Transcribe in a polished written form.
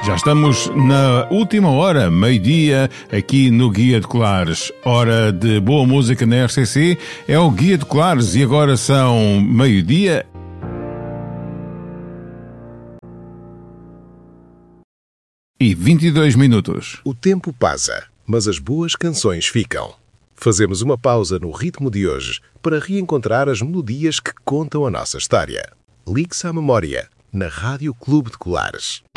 Já estamos na última hora, meio-dia, aqui no Guia de Colares. Hora de boa música na RCC, é o Guia de Colares e agora são meio-dia e 22 minutos. O tempo passa, mas as boas canções ficam. Fazemos uma pausa no ritmo de hoje para reencontrar as melodias que contam a nossa história. Ligue-se à memória, na Rádio Clube de Colares.